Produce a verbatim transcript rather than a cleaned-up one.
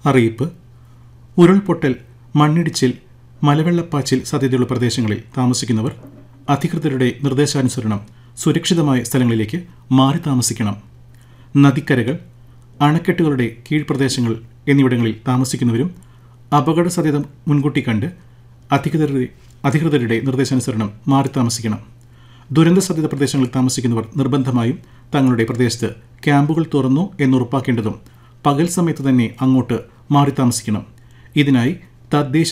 അറിയിപ്പ്: ഉരുൾപൊട്ടൽ, മണ്ണിടിച്ചിൽ, മലവെള്ളപ്പാച്ചിൽ സാധ്യതയുള്ള പ്രദേശങ്ങളിൽ താമസിക്കുന്നവർ അധികൃതരുടെ നിർദ്ദേശാനുസരണം സുരക്ഷിതമായ സ്ഥലങ്ങളിലേക്ക് മാറി താമസിക്കണം. നദിക്കരകൾ, അണക്കെട്ടുകളുടെ കീഴ്പ്രദേശങ്ങൾ എന്നിവിടങ്ങളിൽ താമസിക്കുന്നവരും അപകട സാധ്യത മുൻകൂട്ടി കണ്ട് അധികൃതരുടെ അധികൃതരുടെ നിർദ്ദേശാനുസരണം മാറി താമസിക്കണം. ദുരന്ത സാധ്യത പ്രദേശങ്ങളിൽ താമസിക്കുന്നവർ നിർബന്ധമായും തങ്ങളുടെ പ്രദേശത്ത് ക്യാമ്പുകൾ തുറന്നു എന്നുറപ്പാക്കേണ്ടതും പകൽ സമയത്ത് തന്നെ അങ്ങോട്ട് മാറി താമസിക്കണം. ഇതിനായി തദ്ദേശ